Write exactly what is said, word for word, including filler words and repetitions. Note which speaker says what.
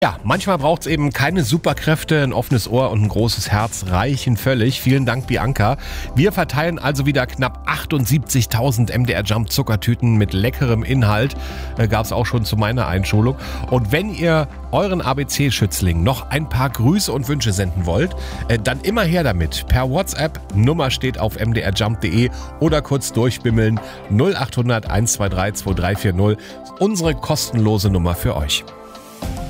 Speaker 1: Ja, manchmal braucht es eben keine Superkräfte, ein offenes Ohr und ein großes Herz reichen völlig. Vielen Dank, Bianca. Wir verteilen also wieder knapp achtundsiebzigtausend M D R Jump Zuckertüten mit leckerem Inhalt. Äh, Gab es auch schon zu meiner Einschulung. Und wenn ihr euren A B C-Schützling noch ein paar Grüße und Wünsche senden wollt, äh, dann immer her damit. Per WhatsApp, Nummer steht auf m d r jump punkt d e oder kurz durchbimmeln null acht hundert eins zwei drei zwei drei vier null. Unsere kostenlose Nummer für euch.